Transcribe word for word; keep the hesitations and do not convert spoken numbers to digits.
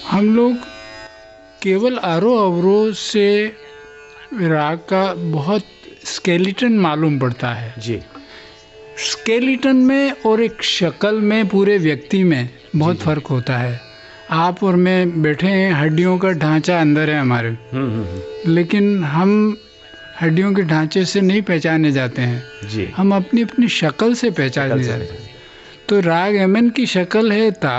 हम लोग केवल आरोह अवरोह से राग का बहुत स्केलेटन मालूम पड़ता है जी। स्केलेटन में और एक शक्ल में, पूरे व्यक्ति में बहुत फर्क होता है। आप और मैं बैठे हैं, हड्डियों का ढांचा अंदर है हमारे, हम्म हम्म लेकिन हम हड्डियों के ढांचे से नहीं पहचाने जाते हैं जी। हम अपनी अपनी शक्ल से पहचाने शक्ल से जाते हैं। पहचान। तो राग यमन की शक्ल है ता